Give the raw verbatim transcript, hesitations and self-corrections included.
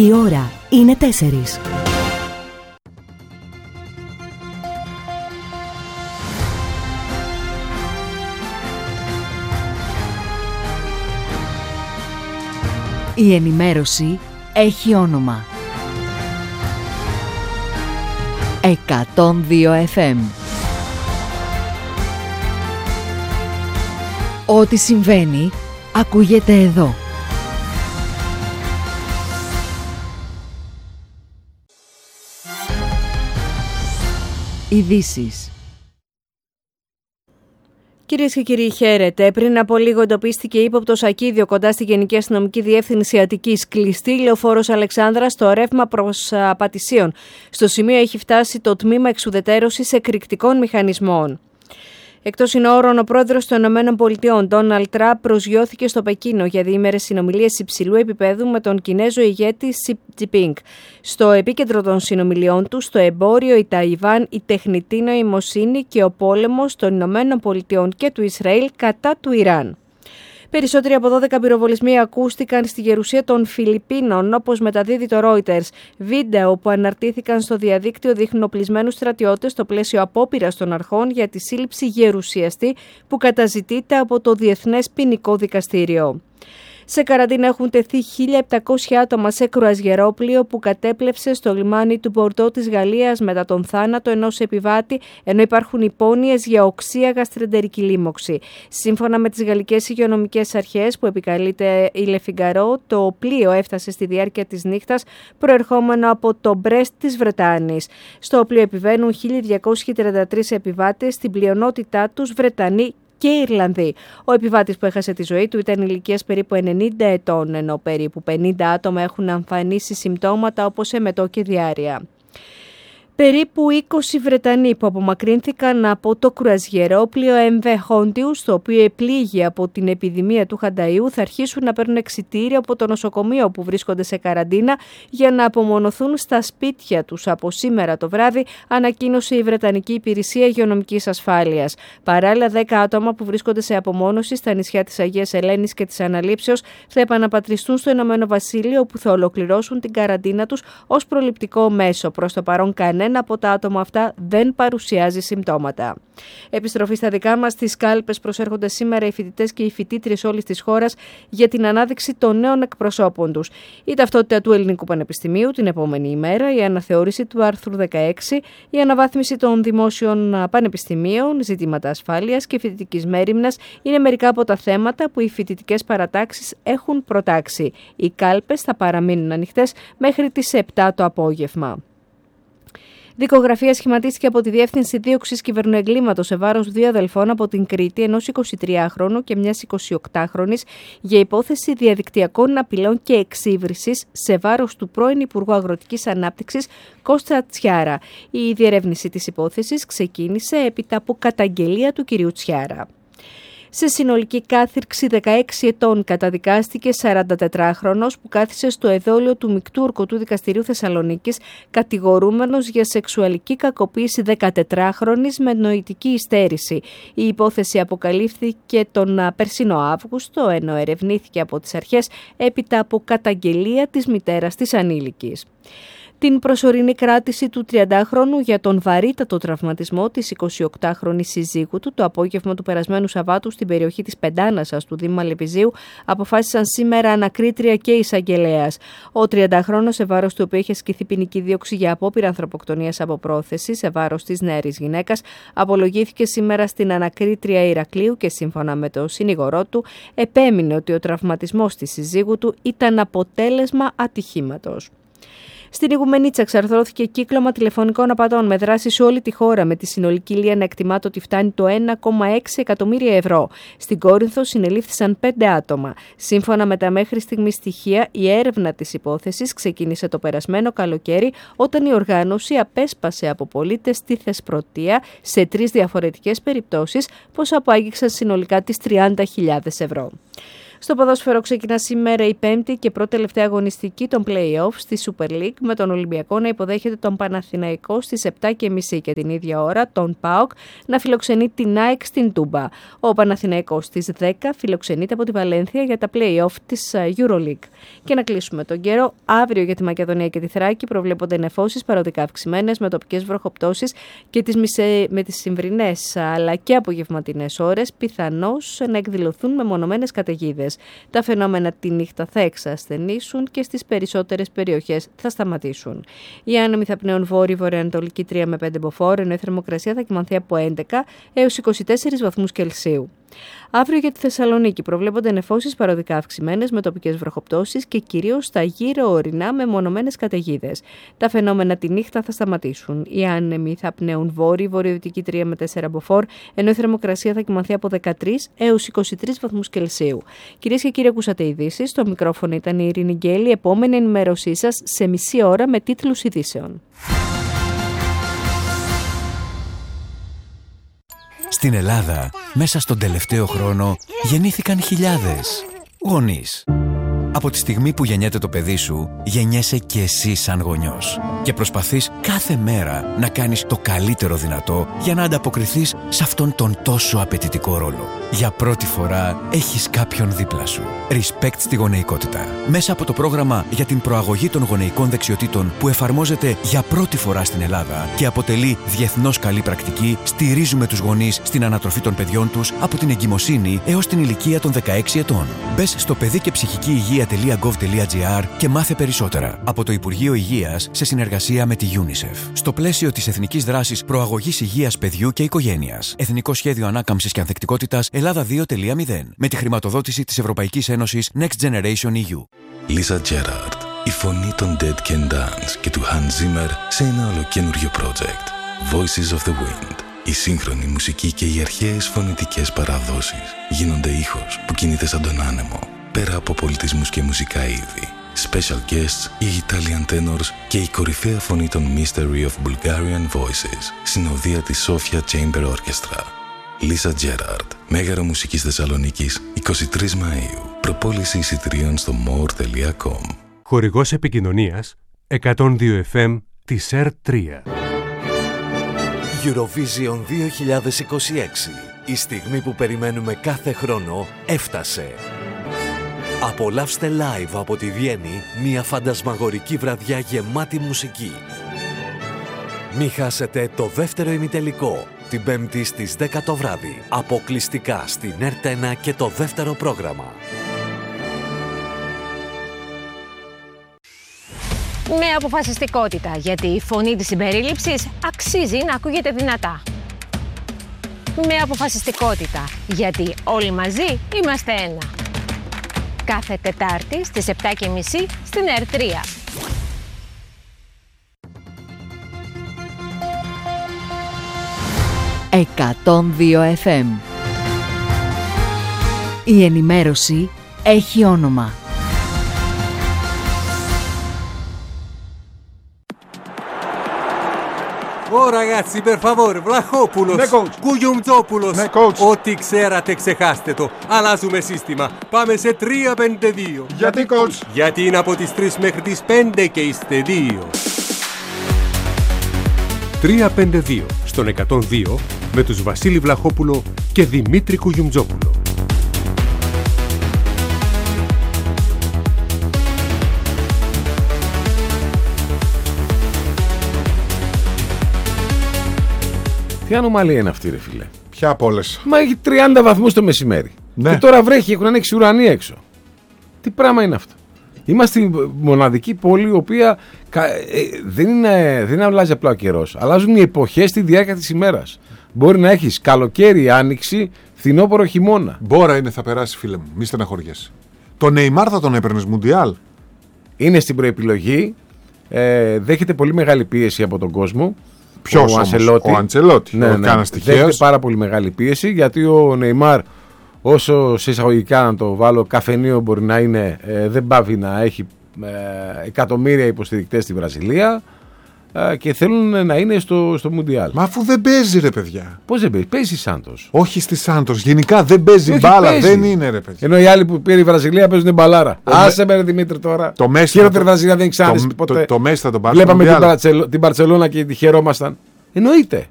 Η ώρα είναι τέσσερις. Η ενημέρωση έχει όνομα. εκατόν δύο εφ εμ. Ό,τι συμβαίνει, ακούγεται εδώ. Ειδήσεις. Κυρίες και κύριοι, χαίρετε. Πριν από λίγο εντοπίστηκε ύποπτος ακίδιο κοντά στη Γενική Αστυνομική Διεύθυνση Αττικής. Κλειστή λεωφόρος Αλεξάνδρας στο ρεύμα προς Πατησίων. Στο σημείο έχει φτάσει το τμήμα εξουδετέρωσης εκρηκτικών μηχανισμών. Εκτός συνόρων, ο πρόεδρος των ΗΠΑ, Ντόναλντ Τραμπ, προσγειώθηκε στο Πεκίνο για διήμερες συνομιλίες υψηλού επίπεδου με τον Κινέζο ηγέτη Σι Τζινπίνγκ. Στο επίκεντρο των συνομιλιών του, το εμπόριο, η Ταϊβάν, η τεχνητή νοημοσύνη και ο πόλεμος των ΗΠΑ και του Ισραήλ κατά του Ιράν. Περισσότεροι από δώδεκα πυροβολισμοί ακούστηκαν στη γερουσία των Φιλιππίνων, όπως μεταδίδει το Reuters. Βίντεο που αναρτήθηκαν στο διαδίκτυο δείχνουν οπλισμένους στρατιώτες στο πλαίσιο απόπειρας των αρχών για τη σύλληψη γερουσιαστή που καταζητείται από το Διεθνές Ποινικό Δικαστήριο. Σε καραντίνα έχουν τεθεί χίλια επτακόσια άτομα σε κρουαζιερόπλοιο που κατέπλευσε στο λιμάνι του Μπορντό της Γαλλίας μετά τον θάνατο ενός επιβάτη, ενώ υπάρχουν υπόνοιες για οξεία γαστρεντερική λίμωξη. Σύμφωνα με τις γαλλικές υγειονομικές αρχές που επικαλείται η Le Figaro, το πλοίο έφτασε στη διάρκεια της νύχτας προερχόμενο από το Μπρέστ της Βρετάνης. Στο πλοίο επιβαίνουν χίλια διακόσιοι τριάντα τρεις επιβάτες, στην πλειονότητά τους Βρετανοί και Ιρλανδοί. Ο επιβάτης που έχασε τη ζωή του ήταν ηλικίας περίπου ενενήντα ετών, ενώ περίπου πενήντα άτομα έχουν εμφανίσει συμπτώματα όπως αιμετό και διάρρεια. Περίπου είκοσι Βρετανοί που απομακρύνθηκαν από το κρουαζιερόπλοιο εμ βι Hondius, το οποίο επλήγει από την επιδημία του χανταΐου, θα αρχίσουν να παίρνουν εξιτήριο από το νοσοκομείο που βρίσκονται σε καραντίνα για να απομονωθούν στα σπίτια τους από σήμερα το βράδυ, ανακοίνωσε η Βρετανική Υπηρεσία Υγειονομικής Ασφάλειας. Παράλληλα, δέκα άτομα που βρίσκονται σε απομόνωση στα νησιά της Αγίας Ελένης και της Αναλήψεως θα επαναπατριστούν στο Ηνωμένο Βασίλειο, όπου θα ολοκληρώσουν την καραντίνα τους ως προληπτικό μέσο. Προς το παρόν, κανένα Ένα από τα άτομα αυτά δεν παρουσιάζει συμπτώματα. Επιστροφή στα δικά μας, στις κάλπες προσέρχονται σήμερα οι φοιτητές και οι φοιτήτριες όλης της χώρας για την ανάδειξη των νέων εκπροσώπων τους. Η ταυτότητα του Ελληνικού Πανεπιστημίου την επόμενη ημέρα, η αναθεώρηση του άρθρου δεκαέξι, η αναβάθμιση των δημόσιων πανεπιστημίων, ζητήματα ασφάλειας και φοιτητικής μέριμνας είναι μερικά από τα θέματα που οι φοιτητικές παρατάξεις έχουν προτάξει. Οι κάλπες θα παραμείνουν ανοιχτές μέχρι τις επτά το απόγευμα. Δικογραφία σχηματίστηκε από τη Διεύθυνση Δίωξης Κυβερνοεγκλήματος σε βάρος δύο αδελφών από την Κρήτη, ενός εικοσιτριάχρονου και μιας εικοσιοκτάχρονης, για υπόθεση διαδικτυακών απειλών και εξύβρισης σε βάρος του πρώην Υπουργού Αγροτικής Ανάπτυξης Κώστα Τσιάρα. Η διερεύνηση της υπόθεσης ξεκίνησε έπειτα από καταγγελία του κυρίου Τσιάρα. Σε συνολική κάθυρξη δεκαέξι ετών καταδικάστηκε σαραντατετράχρονος που κάθισε στο εδόλιο του Μεικτού Ορκωτού Δικαστηρίου Θεσσαλονίκης, κατηγορούμενος για σεξουαλική κακοποίηση δεκατετράχρονης με νοητική υστέρηση. Η υπόθεση αποκαλύφθηκε τον περσινό Αύγουστο, ενώ ερευνήθηκε από τις αρχές έπειτα από καταγγελία της μητέρας της ανήλικης. Την προσωρινή κράτηση του τριαντάχρονου για τον βαρύτατο τραυματισμό της εικοσιοκτάχρονης συζύγου του το απόγευμα του περασμένου Σαββάτου στην περιοχή της Πεντάνασας του Δήμου Αλεπιζίου αποφάσισαν σήμερα ανακρίτρια και εισαγγελέας. Ο τριαντάχρονος, σε βάρος του οποίου είχε ασκηθεί ποινική δίωξη για απόπειρα ανθρωποκτονίας από πρόθεση σε βάρος της νεαρής γυναίκας, απολογήθηκε σήμερα στην ανακρίτρια Ηρακλείου και σύμφωνα με το συνήγορό του επέμεινε ότι ο τραυματισμός της συζύγου του ήταν αποτέλεσμα ατυχήματος. Στην Ιγουμενίτσα εξαρθρώθηκε κύκλωμα τηλεφωνικών απατών με δράση σε όλη τη χώρα, με τη συνολική λία να εκτιμάται ότι φτάνει το ένα κόμμα έξι εκατομμύρια ευρώ. Στην Κόρινθο συνελήφθησαν πέντε άτομα. Σύμφωνα με τα μέχρι στιγμή στοιχεία, η έρευνα της υπόθεσης ξεκίνησε το περασμένο καλοκαίρι, όταν η οργάνωση απέσπασε από πολίτες τη θεσπρωτεία σε τρεις διαφορετικές περιπτώσεις, πως αποάγγιξαν συνολικά τις τριάντα χιλιάδες ευρώ. Στο ποδόσφαιρο ξεκινά σήμερα η πέμπτη και πρώτη τελευταία αγωνιστική των play-off στη Super League, με τον Ολυμπιακό να υποδέχεται τον Παναθηναϊκό στις επτά και μισή και την ίδια ώρα τον ΠΑΟΚ να φιλοξενεί την ΑΕΚ στην Τούμπα. Ο Παναθηναϊκός στις δέκα φιλοξενείται από τη Βαλένθια για τα play-off της EuroLeague. Και να κλείσουμε τον καιρό. Αύριο για τη Μακεδονία και τη Θράκη προβλέπονται νεφώσεις παροδικά αυξημένες με τοπικές βροχοπτώσεις και τις μισέ, με τις συμβρινές αλλά και απογευματινές ώρες πιθανώς να εκδηλωθούν μεμονωμένες καταιγίδες. Τα φαινόμενα τη νύχτα θα εξασθενήσουν και στις περισσότερες περιοχές θα σταματήσουν. Οι άνεμοι θα πνέουν βόρειο-βορειοανατολική τρία με πέντε μποφόρ, ενώ η θερμοκρασία θα κυμανθεί από έντεκα έως είκοσι τέσσερις βαθμούς Κελσίου. Αύριο για τη Θεσσαλονίκη προβλέπονται νεφώσεις παροδικά αυξημένες με τοπικές βροχοπτώσεις και κυρίως στα γύρω ορεινά με μονομένες καταιγίδες. Τα φαινόμενα τη νύχτα θα σταματήσουν. Οι άνεμοι θα πνέουν βόρειο-βορειοδυτική τρία με τέσσερα μποφόρ, ενώ η θερμοκρασία θα κυμανθεί από δεκατρείς έως είκοσι τρεις βαθμούς Κελσίου. Κυρίες και κύριοι, ακούσατε ειδήσεις. Στο μικρόφωνο ήταν η Ειρήνη Γκέλη. Επόμενη ενημέρωσή σας σε μισή ώρα με τίτλους ειδήσεων. Στην Ελλάδα, μέσα στον τελευταίο χρόνο, γεννήθηκαν χιλιάδες γονείς. Από τη στιγμή που γεννιέται το παιδί σου, γεννιέσαι και εσύ σαν γονιός. Και προσπαθείς κάθε μέρα να κάνεις το καλύτερο δυνατό για να ανταποκριθείς σε αυτόν τον τόσο απαιτητικό ρόλο. Για πρώτη φορά έχεις κάποιον δίπλα σου. Respect στη γονεϊκότητα. Μέσα από το πρόγραμμα για την προαγωγή των γονεϊκών δεξιοτήτων που εφαρμόζεται για πρώτη φορά στην Ελλάδα και αποτελεί διεθνώς καλή πρακτική, στηρίζουμε τους γονείς στην ανατροφή των παιδιών τους από την εγκυμοσύνη έως την ηλικία των δεκαέξι ετών. Μπες στο παιδί και ψυχική υγεία τελεία γκοβ τελεία τζι άρ και μάθε περισσότερα. Από το Υπουργείο Υγείας σε συνεργασία με τη UNICEF. Στο πλαίσιο της Εθνικής Δράσης Προαγωγής Υγείας Παιδιού και Οικογένειας. Εθνικό Σχέδιο Ανάκαμψης και Ανθεκτικότητας Ελλάδα δύο τελεία μηδέν. Με τη χρηματοδότηση της Ευρωπαϊκής Ένωσης Next Generation ι γιου. Lisa Gerrard, η φωνή των Dead Can Dance και του Hans Zimmer σε ένα ολοκένουργιο project. Voices of the Wind. Η σύγχρονη μουσική και οι αρχαίες φωνητικές παραδόσεις γίνονται ήχος που κινείται σαν τον άνεμο, πέρα από πολιτισμούς και μουσικά είδη. Special guests, οι Italian tenors και η κορυφαία φωνή των Mystery of Bulgarian Voices, συνοδεία της Sofia Chamber Orchestra. Lisa Gerrard, Μέγαρο Μουσικής Θεσσαλονίκης, εικοστή τρίτη Μαΐου. Προπόληση εισιτηρίων στο more τελεία com. Χορηγός επικοινωνίας εκατόν δύο εφ εμ της ερ τρία. Eurovision δύο χιλιάδες είκοσι έξι. Η στιγμή που περιμένουμε κάθε χρόνο έφτασε. Απολαύστε live από τη Βιέννη μια φαντασμαγορική βραδιά γεμάτη μουσική. Μη χάσετε το δεύτερο ημιτελικό, την Πέμπτη στις δέκα το βράδυ, αποκλειστικά στην ερ ένα και το δεύτερο πρόγραμμα. Με αποφασιστικότητα, γιατί η φωνή της συμπερίληψης αξίζει να ακούγεται δυνατά. Με αποφασιστικότητα, γιατί όλοι μαζί είμαστε ένα. Κάθε Τετάρτη στις επτά και μισή στην ερ τρία. εκατόν δύο εφ εμ. Η ενημέρωση έχει όνομα. Ω ragazzi, per favore, Βλαχόπουλος, ναι, coach. Κουγιουμτζόπουλος, ναι, coach. Ό,τι ξέρατε ξεχάστε το. Αλλάζουμε σύστημα. Πάμε σε τρία πέντε δύο. Γιατί, coach? Γιατί είναι από τις τρεις μέχρι τις πέντε και είστε δύο. τρία πέντε δύο στον εκατόν δύο με τους Βασίλη Βλαχόπουλο και Δημήτρη Κουγιουμτζόπουλο. Τι ανομαλία είναι αυτή, ρε φίλε? Ποια από όλες? Μα έχει τριάντα βαθμούς το μεσημέρι. Ναι. Και τώρα βρέχει, έχουν ανοίξει ουρανοί έξω. Τι πράγμα είναι αυτό? Είμαστε η μοναδική πόλη η οποία ε, δεν, είναι, δεν αλλάζει απλά ο καιρός. Αλλάζουν οι εποχές στη διάρκεια της ημέρας. Μπορεί να έχεις καλοκαίρι, άνοιξη, φθινόπωρο, χειμώνα. Μπόρα είναι, θα περάσει, φίλε μου. Μη στεναχωριέσαι. Το Νεϊμάρ θα τον έπαιρνες Μουντιάλ? Είναι στην προεπιλογή. Ε, δέχεται πολύ μεγάλη πίεση από τον κόσμο. Ποιος ο όμως? Αντσελότη. Ο Αντσελότη. Ναι, ναι. Δέχεται πάρα πολύ μεγάλη πίεση, γιατί ο Νεϊμάρ, όσο σε εισαγωγικά να το βάλω, καφενείο μπορεί να είναι, ε, δεν πάβει να έχει ε, εκατομμύρια υποστηρικτές στη Βραζιλία. α, και θέλουν να είναι στο, στο Μουντιάλ. Μα αφού δεν παίζει, ρε παιδιά. Πώς δεν παίζει, παίζει Σάντος. Όχι στη Σάντος. Γενικά δεν παίζει μπάλα, παίζει. Δεν είναι, ρε παιδιά. Ενώ οι άλλοι που πήρε η Βραζιλία παίζουν μπαλάρα. Το Άσε με, ρε Δημήτρη, τώρα. Το Μέση. Χειρότερη Βραζιλία δεν έχει ξαναδεί ποτέ. Το, το, το Μέση θα τον πάρει. Βλέπαμε την Μπαρτσελώνα και τη χαιρόμασταν. Εννοείται.